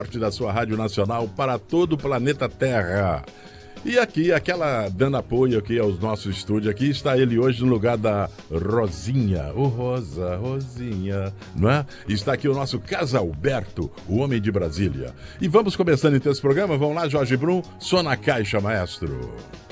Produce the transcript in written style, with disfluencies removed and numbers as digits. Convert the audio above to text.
parte da sua Rádio Nacional para todo o planeta Terra. E aqui, aquela dando apoio aqui aos nossos estúdios, aqui está ele hoje no lugar da Rosinha. Ô Rosinha, não é? Está aqui o nosso Casalberto, o homem de Brasília. E vamos começando então esse programa, vamos lá, Jorge Brum, só na caixa, maestro.